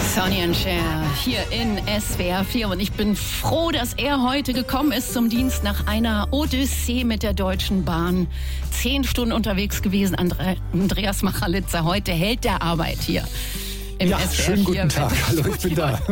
Sonny and Cher hier in SWR 4 und ich bin froh, dass er heute gekommen ist zum Dienst nach einer Odyssee mit der Deutschen Bahn. 10 Stunden unterwegs gewesen, Andreas Machalitza, heute Held der Arbeit hier. Ja, schönen guten Tag. Hallo, ich bin da.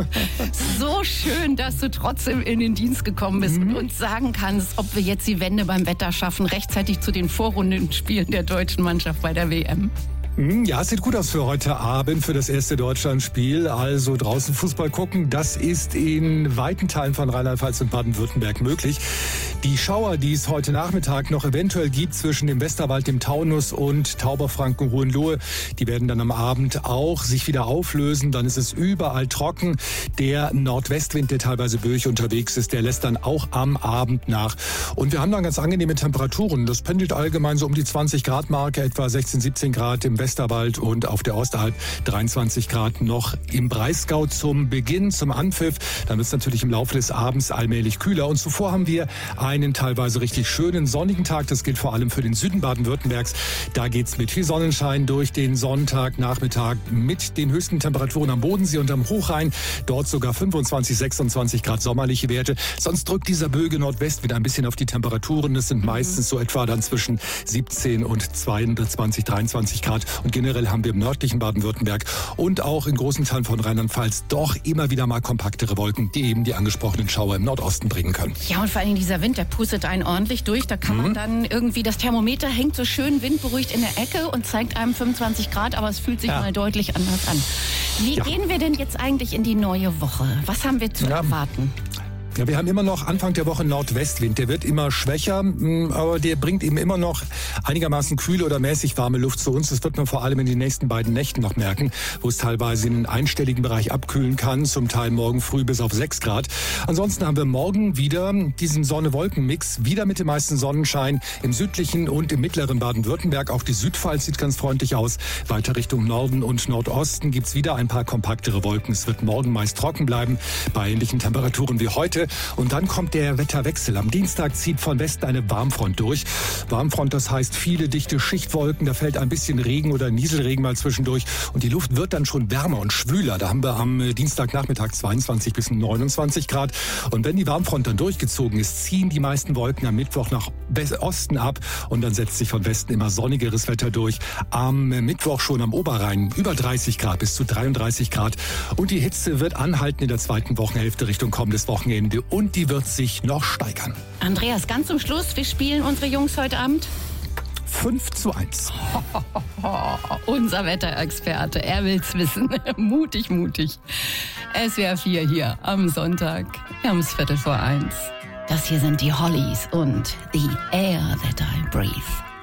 So schön, dass du trotzdem in den Dienst gekommen bist und uns sagen kannst, ob wir jetzt die Wende beim Wetter schaffen, rechtzeitig zu den Vorrundenspielen der deutschen Mannschaft bei der WM. Ja, es sieht gut aus für heute Abend, für das erste Deutschlandspiel. Also draußen Fußball gucken, das ist in weiten Teilen von Rheinland-Pfalz und Baden-Württemberg möglich. Die Schauer, die es heute Nachmittag noch eventuell gibt zwischen dem Westerwald, dem Taunus und Tauberfranken, Hohenlohe, die werden dann am Abend auch sich wieder auflösen. Dann ist es überall trocken. Der Nordwestwind, der teilweise böig unterwegs ist, der lässt dann auch am Abend nach. Und wir haben dann ganz angenehme Temperaturen. Das pendelt allgemein so um die 20 Grad Marke, etwa 16, 17 Grad im Westerwald und auf der Ostalb 23 Grad noch im Breisgau zum Beginn, zum Anpfiff. Dann wird es natürlich im Laufe des Abends allmählich kühler. Und zuvor haben wir einen teilweise richtig schönen sonnigen Tag. Das gilt vor allem für den Süden Baden-Württembergs. Da geht's mit viel Sonnenschein durch den Sonntagnachmittag mit den höchsten Temperaturen am Bodensee und am Hochrhein. Dort sogar 25, 26 Grad sommerliche Werte. Sonst drückt dieser böige Nordwest wieder ein bisschen auf die Temperaturen. Das sind meistens so etwa dann zwischen 17 und 22, 23 Grad. Und generell haben wir im nördlichen Baden-Württemberg und auch in großen Teilen von Rheinland-Pfalz doch immer wieder mal kompaktere Wolken, die eben die angesprochenen Schauer im Nordosten bringen können. Ja, und vor allem dieser Wind, der pustet einen ordentlich durch. Da kann man dann irgendwie, das Thermometer hängt so schön windberuhigt in der Ecke und zeigt einem 25 Grad, aber es fühlt sich mal deutlich anders an. Wie gehen wir denn jetzt eigentlich in die neue Woche? Was haben wir zu erwarten? Ja, wir haben immer noch Anfang der Woche Nordwestwind. Der wird immer schwächer, aber der bringt eben immer noch einigermaßen kühle oder mäßig warme Luft zu uns. Das wird man vor allem in den nächsten beiden Nächten noch merken, wo es teilweise in den einstelligen Bereich abkühlen kann, zum Teil morgen früh bis auf 6 Grad. Ansonsten haben wir morgen wieder diesen Sonne-Wolken-Mix, wieder mit dem meisten Sonnenschein im südlichen und im mittleren Baden-Württemberg. Auch die Südpfalz sieht ganz freundlich aus. Weiter Richtung Norden und Nordosten gibt's wieder ein paar kompaktere Wolken. Es wird morgen meist trocken bleiben, bei ähnlichen Temperaturen wie heute. Und dann kommt der Wetterwechsel. Am Dienstag zieht von Westen eine Warmfront durch. Warmfront, das heißt viele dichte Schichtwolken. Da fällt ein bisschen Regen oder Nieselregen mal zwischendurch. Und die Luft wird dann schon wärmer und schwüler. Da haben wir am Dienstagnachmittag 22 bis 29 Grad. Und wenn die Warmfront dann durchgezogen ist, ziehen die meisten Wolken am Mittwoch nach Osten ab. Und dann setzt sich von Westen immer sonnigeres Wetter durch. Am Mittwoch schon am Oberrhein über 30 Grad bis zu 33 Grad. Und die Hitze wird anhalten in der zweiten Wochenhälfte Richtung kommendes Wochenende. Und die wird sich noch steigern. Andreas, ganz zum Schluss, wie spielen unsere Jungs heute Abend? 5:1. Unser Wetterexperte, er will's wissen. Mutig, mutig. SWR 4 hier am Sonntag, ums 1:15. Das hier sind die Hollies und The Air That I Breathe.